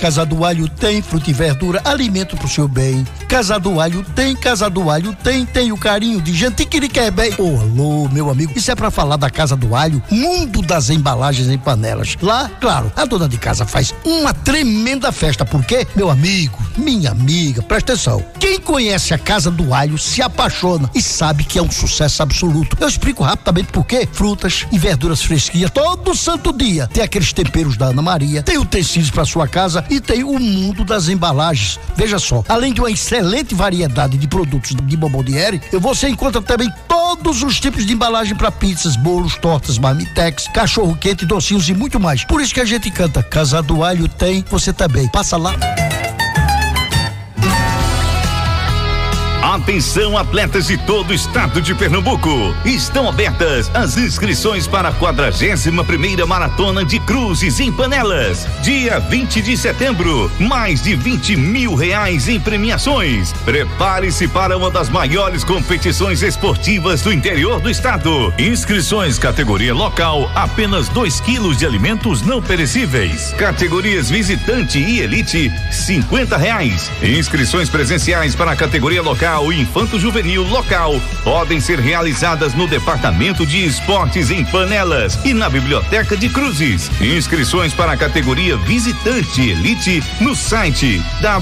Casa do Alho tem fruta e verdura, alimento pro seu bem. Casa do Alho tem, tem o carinho de gente que lhe quer bem. Ô, alô, meu amigo, isso é pra falar da Casa do Alho, mundo das embalagens em panelas. Lá, claro, a dona de casa faz uma tremenda festa, porque, meu amigo, minha amiga, presta atenção. Quem conhece a Casa do Alho se apaixona e sabe que é um sucesso absoluto. Eu explico rapidamente por quê. Frutas e verduras fresquinhas todo santo dia. Tem aqueles temperos da Ana Maria, tem utensílios para sua casa e tem o mundo das embalagens. Veja só, além de uma excelente variedade de produtos de Bomboniere, você encontra também todos os tipos de embalagem para pizzas, bolos, tortas, marmitex, cachorro quente, docinhos e muito mais. Por isso que a gente canta Casa do Alho tem, você também. Passa lá. Atenção, atletas de todo o estado de Pernambuco. Estão abertas as inscrições para a 41ª Maratona de Cruzes em Panelas. Dia 20 de setembro, mais de R$20 mil em premiações. Prepare-se para uma das maiores competições esportivas do interior do estado. Inscrições categoria local, apenas 2 quilos de alimentos não perecíveis. Categorias visitante e elite, R$50. Inscrições presenciais para a categoria local e infanto-juvenil local podem ser realizadas no Departamento de Esportes em Panelas e na Biblioteca de Cruzes. Inscrições para a categoria visitante elite no site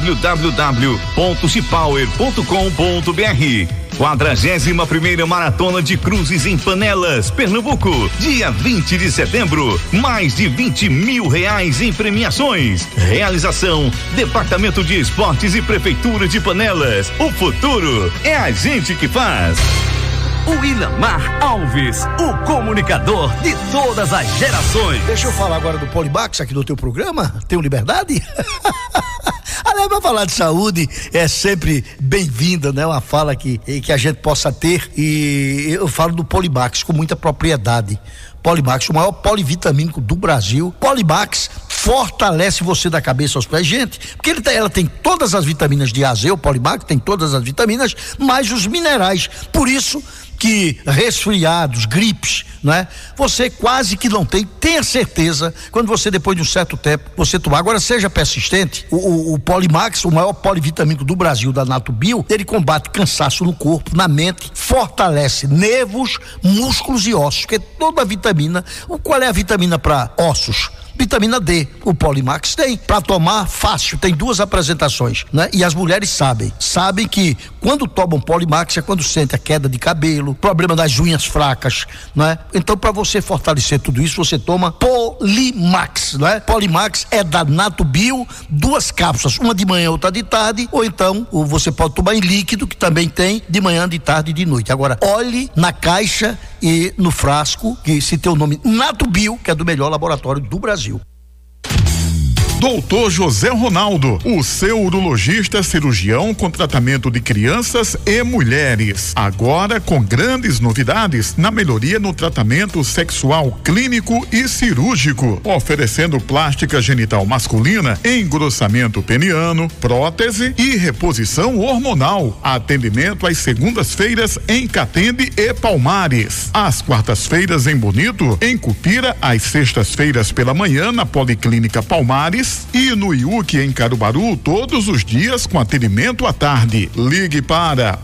www.chipower.com.br. 41ª Maratona de Cruzes em Panelas, Pernambuco, dia 20 de setembro, mais de R$20 mil em premiações. Realização, Departamento de Esportes e Prefeitura de Panelas. O futuro é a gente que faz. O Ilamar Alves, o comunicador de todas as gerações. Deixa eu falar agora do Polimax aqui no teu programa. Tenho liberdade? Aliás, pra falar de saúde é sempre bem-vinda, né? Uma fala que a gente possa ter, e eu falo do Polimax com muita propriedade. Polimax, o maior polivitamínico do Brasil. Polimax fortalece você da cabeça aos pés, gente, porque ela tem todas as vitaminas de A a Z, o Polimax tem todas as vitaminas, mais os minerais. Por isso que resfriados, gripes, né? Você quase que não tem. Tenha certeza, quando você, depois de um certo tempo, você tomar. Agora, seja persistente. O Polimax, o maior polivitamínico do Brasil, da Natubio, ele combate cansaço no corpo, na mente, fortalece nervos, músculos e ossos, porque toda vitamina, qual é a vitamina para ossos? Vitamina D, o Polimax tem. Para tomar, fácil, tem 2 apresentações, né? E as mulheres sabem que quando tomam Polimax é quando sente a queda de cabelo, problema das unhas fracas, né? Então, para você fortalecer tudo isso, você toma Polimax, né? Polimax é da Natubio, 2 cápsulas, uma de manhã, outra de tarde, ou então você pode tomar em líquido, que também tem de manhã, de tarde e de noite. Agora, olhe na caixa e no frasco, que se tem o nome Natubio, que é do melhor laboratório do Brasil. Doutor José Ronaldo, o seu urologista cirurgião com tratamento de crianças e mulheres. Agora com grandes novidades na melhoria no tratamento sexual clínico e cirúrgico, oferecendo plástica genital masculina, engrossamento peniano, prótese e reposição hormonal. Atendimento às segundas-feiras em Catende e Palmares. Às quartas-feiras em Bonito, em Cupira, às sextas-feiras pela manhã na Policlínica Palmares e no IUC em Caruaru todos os dias com atendimento à tarde. Ligue para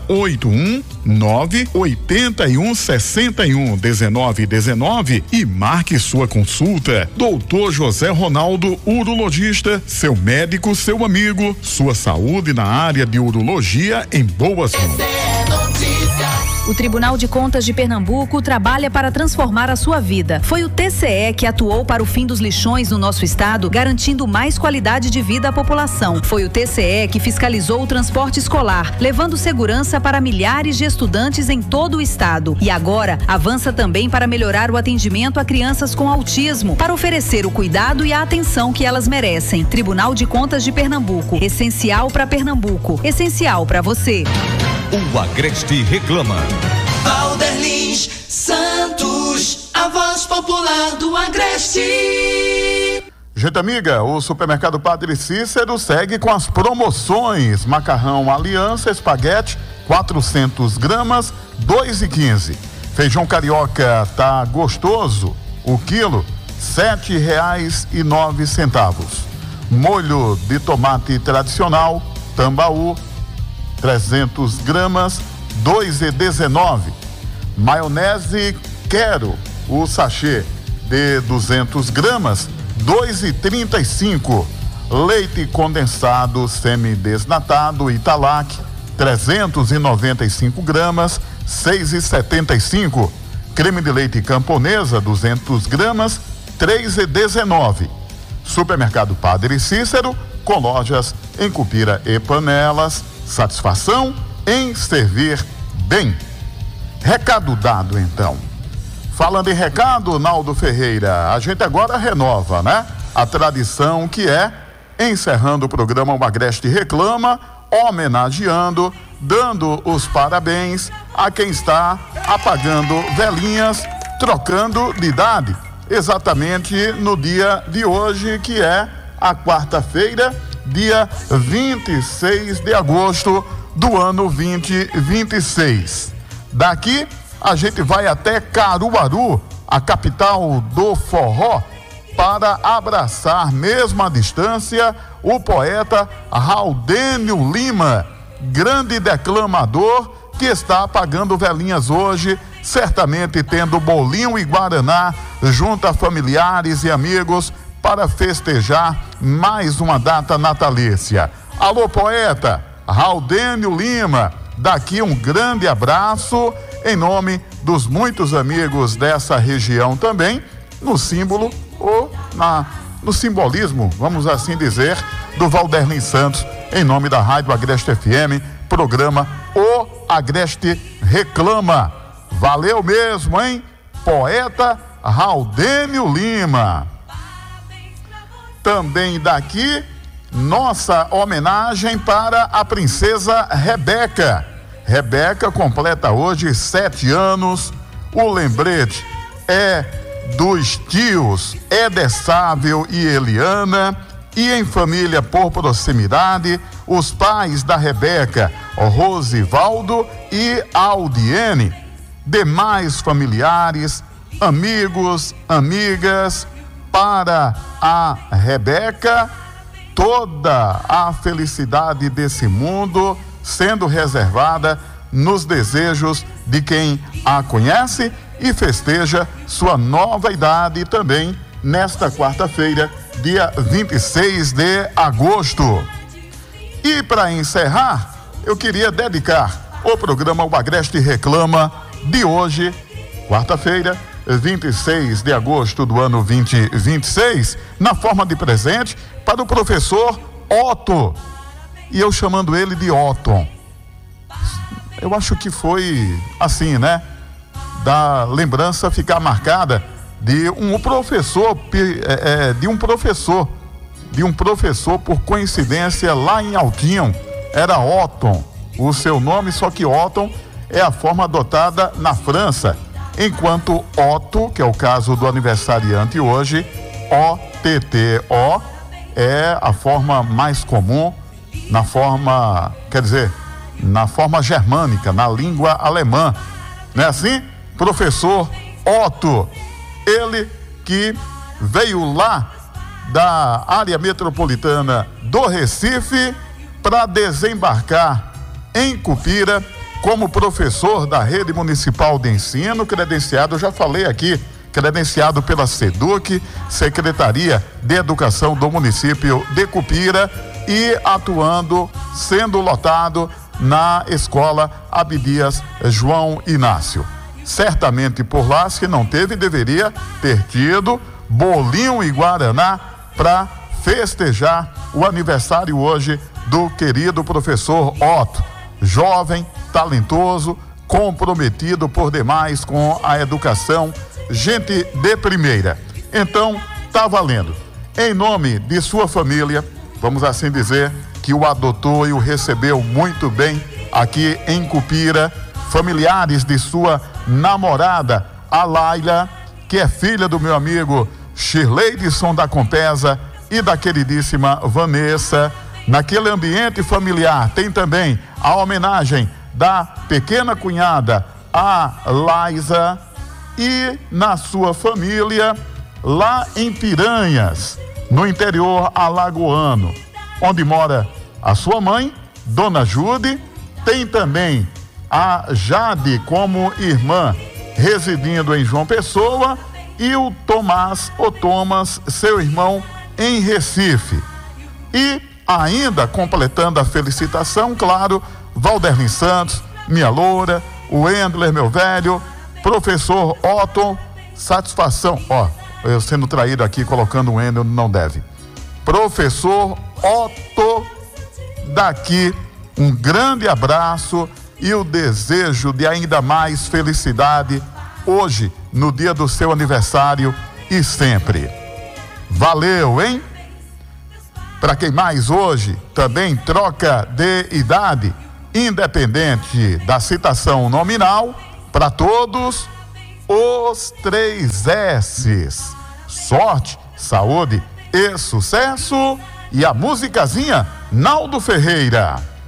819-8161-1919 e marque sua consulta. Doutor José Ronaldo, urologista, seu médico, seu amigo, sua saúde na área de urologia em boas mãos. O Tribunal de Contas de Pernambuco trabalha para transformar a sua vida. Foi o TCE que atuou para o fim dos lixões no nosso estado, garantindo mais qualidade de vida à população. Foi o TCE que fiscalizou o transporte escolar, levando segurança para milhares de estudantes em todo o estado. E agora avança também para melhorar o atendimento a crianças com autismo, para oferecer o cuidado e a atenção que elas merecem. Tribunal de Contas de Pernambuco, essencial para Pernambuco, essencial para você. O Agreste reclama. Valderlins Santos, a voz popular do Agreste. Gente amiga, o supermercado Padre Cícero segue com as promoções. Macarrão Aliança Espaguete 400 gramas, R$2,15. Feijão carioca tá gostoso, o quilo R$7,09. Molho de tomate tradicional, Tambaú, 300 gramas, 2,19. Maionese Quero, o sachê de 200 gramas, 2,35. Leite condensado semidesnatado Italac, 395 gramas, 6,75. Creme de leite Camponesa, 200 gramas, 3,19. Supermercado Padre Cícero, com lojas em Cupira e Panelas. Satisfação em servir bem. Recado dado, então. Falando em recado, Naldo Ferreira, a gente agora renova, né? A tradição que é, encerrando o programa O Agreste Reclama, homenageando, dando os parabéns a quem está apagando velhinhas, trocando de idade. Exatamente no dia de hoje, que é a quarta-feira, dia 26 de agosto do ano 2026. Daqui a gente vai até Caruaru, a capital do forró, para abraçar, mesmo à distância, o poeta Raudênio Lima, grande declamador que está apagando velhinhas hoje, certamente tendo bolinho e guaraná junto a familiares e amigos para festejar mais uma data natalícia. Alô, poeta Raudênio Lima, daqui um grande abraço em nome dos muitos amigos dessa região também, no símbolo ou no simbolismo, vamos assim dizer, do Valderlin Santos, em nome da Rádio Agreste FM, programa O Agreste Reclama. Valeu mesmo, hein? Poeta Raudênio Lima. Também daqui, nossa homenagem para a princesa Rebeca. Rebeca completa hoje 7 anos. O lembrete é dos tios Edessável e Eliana, e em família por proximidade, os pais da Rebeca, Rosivaldo e Aldiene, demais familiares, amigos, amigas, para a Rebeca, toda a felicidade desse mundo sendo reservada nos desejos de quem a conhece e festeja sua nova idade também nesta quarta-feira, dia 26 de agosto. E para encerrar, eu queria dedicar o programa O Agreste Reclama de hoje, quarta-feira, 26 de agosto do ano 2026, na forma de presente para o professor Otto. E eu chamando ele de Otton. Eu acho que foi assim, né? Da lembrança ficar marcada de um professor, por coincidência, lá em Altinho, era Otton, o seu nome, só que Otton é a forma adotada na França, enquanto Otto, que é o caso do aniversariante hoje, O-T-T-O, é a forma mais comum, na forma germânica, na língua alemã, não é assim? Professor Otto, ele que veio lá da área metropolitana do Recife para desembarcar em Cupira como professor da Rede Municipal de Ensino, credenciado, já falei aqui, credenciado pela SEDUC, Secretaria de Educação do município de Cupira, e atuando, sendo lotado na escola Abdias João Inácio. Certamente por lá, se não teve, deveria ter tido bolinho e guaraná para festejar o aniversário hoje do querido professor Otto, jovem, talentoso, comprometido por demais com a educação, gente de primeira. Então, tá valendo. Em nome de sua família, vamos assim dizer, que o adotou e o recebeu muito bem aqui em Cupira, familiares de sua namorada, a Laila, que é filha do meu amigo Shirleidson da Compesa e da queridíssima Vanessa. Naquele ambiente familiar tem também a homenagem da pequena cunhada, a Laisa, e na sua família, lá em Piranhas, no interior alagoano, onde mora a sua mãe, Dona Jude. Tem também a Jade como irmã, residindo em João Pessoa, e o Tomás, seu irmão, em Recife. E ainda completando a felicitação, claro, Valderlin Santos, minha loura, o Endler, meu velho, professor Otton, satisfação, eu sendo traído aqui, colocando o Endler, não deve. Professor Otto, daqui um grande abraço e o desejo de ainda mais felicidade hoje, no dia do seu aniversário e sempre. Valeu, hein? Para quem mais hoje também troca de idade, independente da citação nominal, para todos os 3 S's. Sorte, saúde e sucesso. E a musicazinha Naldo Ferreira.